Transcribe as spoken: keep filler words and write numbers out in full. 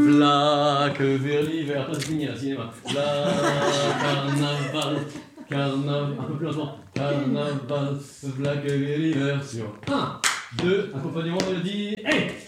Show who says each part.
Speaker 1: V'là que vers l'hiver. Toi, c'est fini, là, cinéma. V'là carnaval, carnaval. Un peu plus lentement. Carnaval, v'là que vers l'hiver sur un, deux, accompagnement mélodie, et